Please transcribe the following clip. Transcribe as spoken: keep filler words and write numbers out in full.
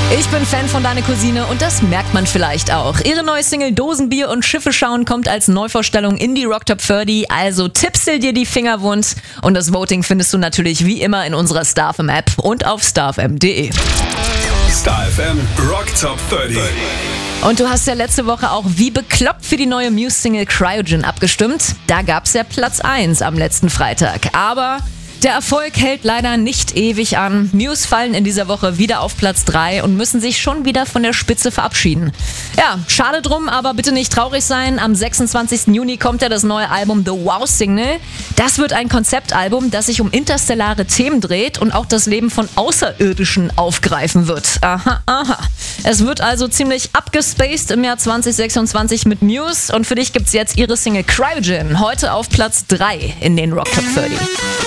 Ich bin Fan von Deine Cousine und das merkt man vielleicht auch. Ihre neue Single Dosenbier und Schiffe schauen kommt als Neuvorstellung in die Rock Top dreißig, also tippsel dir die Finger wund. Und das Voting findest du natürlich wie immer in unserer Star F M App und auf star f m punkt d e. Star F M Rock Top dreißig. Und du hast ja letzte Woche auch wie bekloppt für die neue Muse-Single Cryogen abgestimmt. Da gab's ja Platz eins am letzten Freitag. Aber der Erfolg hält leider nicht ewig an. Muse fallen in dieser Woche wieder auf Platz drei und müssen sich schon wieder von der Spitze verabschieden. Ja, schade drum, aber bitte nicht traurig sein. Am sechsundzwanzigsten Juni kommt ja das neue Album The Wow Signal. Das wird ein Konzeptalbum, das sich um interstellare Themen dreht und auch das Leben von Außerirdischen aufgreifen wird. Aha, aha. Es wird also ziemlich abgespaced im Jahr zwanzig sechsundzwanzig mit Muse und für dich gibt's jetzt ihre Single Cryogen heute auf Platz drei in den Rock Top dreißig.